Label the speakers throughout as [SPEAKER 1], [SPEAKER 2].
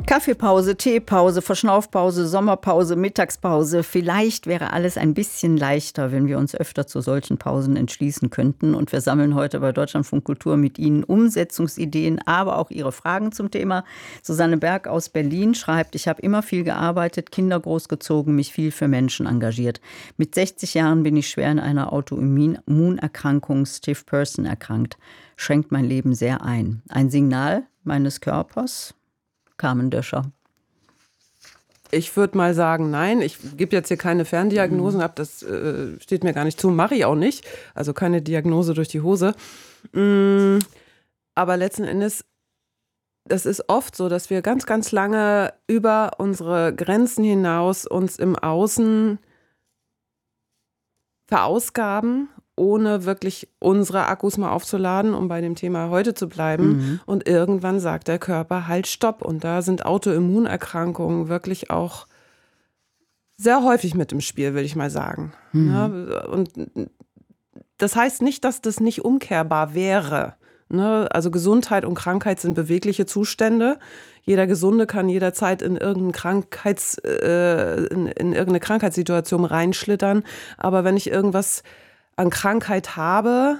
[SPEAKER 1] Kaffeepause, Teepause, Verschnaufpause, Sommerpause, Mittagspause. Vielleicht wäre alles ein bisschen leichter, wenn wir uns öfter zu solchen Pausen entschließen könnten. Und wir sammeln heute bei Deutschlandfunk Kultur mit Ihnen Umsetzungsideen, aber auch Ihre Fragen zum Thema. Susanne Berg aus Berlin schreibt: Ich habe immer viel gearbeitet, Kinder großgezogen, mich viel für Menschen engagiert. Mit 60 Jahren bin ich schwer an einer Autoimmunerkrankung, Stiff Person, erkrankt. Schränkt mein Leben sehr ein. Ein Signal meines Körpers? Carmen Döscher.
[SPEAKER 2] Ich würde mal sagen, nein. Ich gebe jetzt hier keine Ferndiagnosen ab. Das steht mir gar nicht zu. Mache ich auch nicht. Also keine Diagnose durch die Hose. Aber letzten Endes, das ist oft so, dass wir ganz, ganz lange über unsere Grenzen hinaus uns im Außen verausgaben, ohne wirklich unsere Akkus mal aufzuladen, um bei dem Thema heute zu bleiben. Und irgendwann sagt der Körper halt Stopp. Und da sind Autoimmunerkrankungen wirklich auch sehr häufig mit im Spiel, will ich mal sagen. Ja, und das heißt nicht, dass das nicht umkehrbar wäre. Ne? Also Gesundheit und Krankheit sind bewegliche Zustände. Jeder Gesunde kann jederzeit in irgendeine Krankheitssituation reinschlittern. Aber wenn ich irgendwas an Krankheit habe,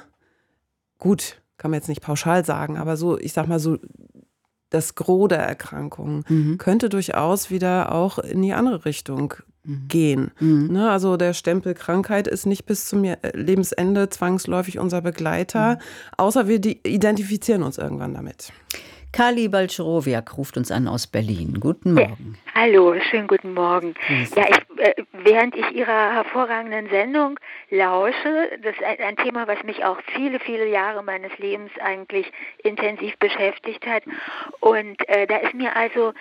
[SPEAKER 2] gut, kann man jetzt nicht pauschal sagen, aber so, ich sag mal so, das Gros der Erkrankungen könnte durchaus wieder auch in die andere Richtung gehen. Ne, also der Stempel Krankheit ist nicht bis zum Lebensende zwangsläufig unser Begleiter, außer wir identifizieren uns irgendwann damit.
[SPEAKER 1] Kali Balcerowiak ruft uns an aus Berlin. Guten Morgen.
[SPEAKER 3] Ja, hallo, schönen guten Morgen. Ja, während ich Ihrer hervorragenden Sendung lausche, das ist ein Thema, was mich auch viele, viele Jahre meines Lebens eigentlich intensiv beschäftigt hat. Und da ist mir also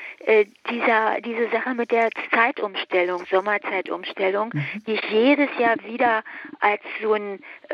[SPEAKER 3] diese Sache mit der Zeitumstellung, Sommerzeitumstellung, die ich jedes Jahr wieder als so ein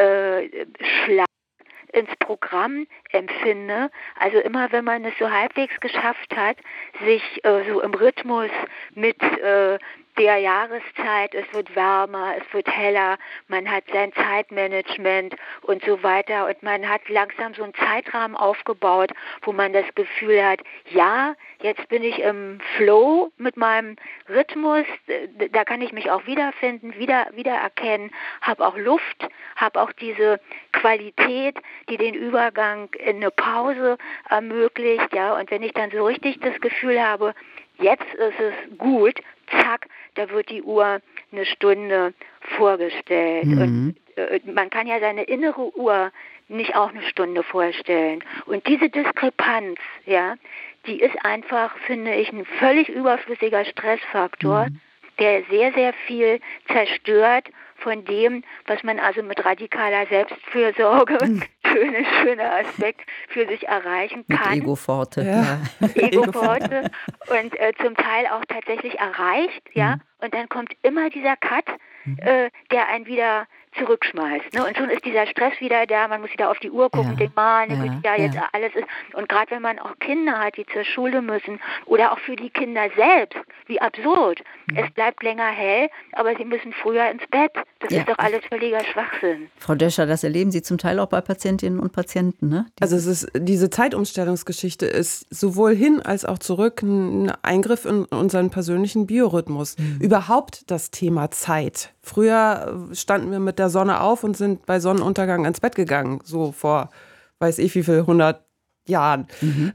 [SPEAKER 3] Schlag ins Programm empfinde. Also immer, wenn man es so halbwegs geschafft hat, sich so im Rhythmus mit der Jahreszeit, es wird wärmer, es wird heller, man hat sein Zeitmanagement und so weiter und man hat langsam so einen Zeitrahmen aufgebaut, wo man das Gefühl hat, ja, jetzt bin ich im Flow mit meinem Rhythmus, da kann ich mich auch wiederfinden, wiedererkennen, habe auch Luft, habe auch diese Qualität, die den Übergang in eine Pause ermöglicht, ja, und wenn ich dann so richtig das Gefühl habe, jetzt ist es gut, zack, da wird die Uhr eine Stunde vorgestellt. Und man kann ja seine innere Uhr nicht auch eine Stunde vorstellen. Und diese Diskrepanz, ja, die ist einfach, finde ich, ein völlig überflüssiger Stressfaktor, der sehr, sehr viel zerstört von dem, was man also mit radikaler Selbstfürsorge, schöner Aspekt, für sich erreichen kann.
[SPEAKER 1] Mit Ego-Forte. Ja.
[SPEAKER 3] Ego-Forte und zum Teil auch tatsächlich erreicht, ja. Und dann kommt immer dieser Cut, der einen wieder zurückschmeißt. Ne? Und schon ist dieser Stress wieder da, man muss wieder auf die Uhr gucken und denkt, jetzt alles ist. Und gerade wenn man auch Kinder hat, die zur Schule müssen oder auch für die Kinder selbst, wie absurd. Es bleibt länger hell, aber sie müssen früher ins Bett. Das ist doch alles völliger Schwachsinn.
[SPEAKER 1] Frau Döscher, das erleben Sie zum Teil auch bei Patientinnen und Patienten, ne?
[SPEAKER 2] Also diese Zeitumstellungsgeschichte ist sowohl hin als auch zurück ein Eingriff in unseren persönlichen Biorhythmus. Überhaupt das Thema Zeit. Früher standen wir mit der Sonne auf und sind bei Sonnenuntergang ins Bett gegangen, so vor, weiß ich wie viel, 100 Jahren.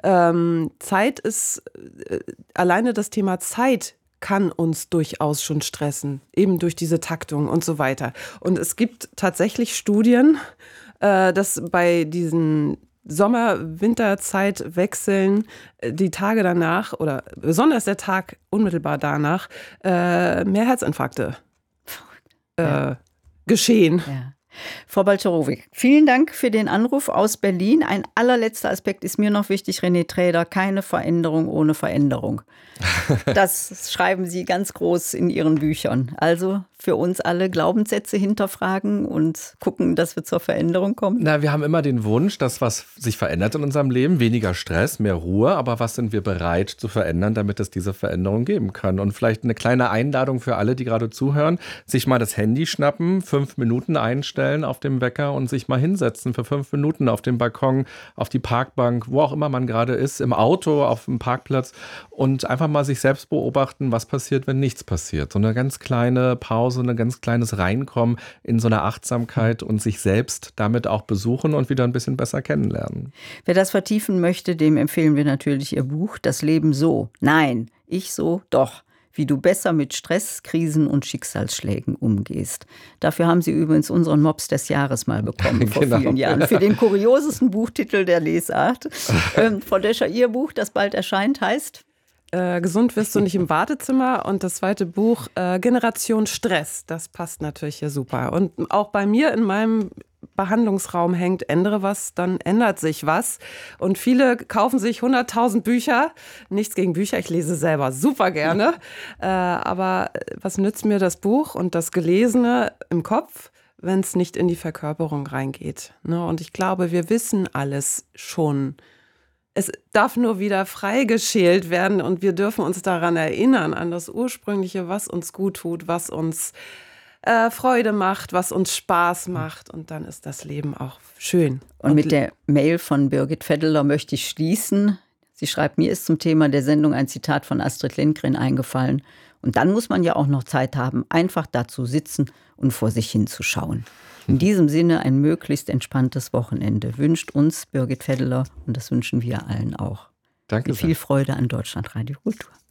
[SPEAKER 2] Zeit ist, alleine das Thema Zeit kann uns durchaus schon stressen, eben durch diese Taktung und so weiter. Und es gibt tatsächlich Studien, dass bei diesen Sommer-Winterzeit-Wechseln die Tage danach oder besonders der Tag unmittelbar danach mehr Herzinfarkte geschehen.
[SPEAKER 1] Ja. Frau Balcerowiak, vielen Dank für den Anruf aus Berlin. Ein allerletzter Aspekt ist mir noch wichtig, René Träder, keine Veränderung ohne Veränderung. Das schreiben Sie ganz groß in Ihren Büchern. Also für uns alle Glaubenssätze hinterfragen und gucken, dass wir zur Veränderung kommen.
[SPEAKER 4] Na, wir haben immer den Wunsch, dass was sich verändert in unserem Leben, weniger Stress, mehr Ruhe, aber was sind wir bereit zu verändern, damit es diese Veränderung geben kann? Und vielleicht eine kleine Einladung für alle, die gerade zuhören, sich mal das Handy schnappen, 5 Minuten einstellen, stellen auf dem Wecker und sich mal hinsetzen für 5 Minuten auf dem Balkon, auf die Parkbank, wo auch immer man gerade ist, im Auto, auf dem Parkplatz und einfach mal sich selbst beobachten, was passiert, wenn nichts passiert. So eine ganz kleine Pause, ein ganz kleines Reinkommen in so eine Achtsamkeit und sich selbst damit auch besuchen und wieder ein bisschen besser kennenlernen.
[SPEAKER 1] Wer das vertiefen möchte, dem empfehlen wir natürlich Ihr Buch Das Leben so. Nein, ich so, doch. Wie du besser mit Stress, Krisen und Schicksalsschlägen umgehst. Dafür haben Sie übrigens unseren Mops des Jahres mal bekommen vor vielen Jahren. Für den kuriosesten Buchtitel der Lesart. Frau Döscher, Ihr Buch, das bald erscheint, heißt?
[SPEAKER 2] Gesund wirst du nicht im Wartezimmer. Und das zweite Buch, Generation Stress, das passt natürlich hier super. Und auch bei mir in meinem Behandlungsraum hängt, ändere was, dann ändert sich was. Und viele kaufen sich 100.000 Bücher. Nichts gegen Bücher, ich lese selber super gerne. Aber was nützt mir das Buch und das Gelesene im Kopf, wenn es nicht in die Verkörperung reingeht? Und ich glaube, wir wissen alles schon. Es darf nur wieder freigeschält werden und wir dürfen uns daran erinnern, an das Ursprüngliche, was uns gut tut, was uns Freude macht, was uns Spaß macht und dann ist das Leben auch schön.
[SPEAKER 1] Und mit der Mail von Birgit Feddeler möchte ich schließen. Sie schreibt, mir ist zum Thema der Sendung ein Zitat von Astrid Lindgren eingefallen. Und dann muss man ja auch noch Zeit haben, einfach da zu sitzen und vor sich hinzuschauen. In diesem Sinne ein möglichst entspanntes Wochenende wünscht uns Birgit Feddeler und das wünschen wir allen auch.
[SPEAKER 4] Danke sehr.
[SPEAKER 1] Viel Freude an Deutschlandradio Kultur.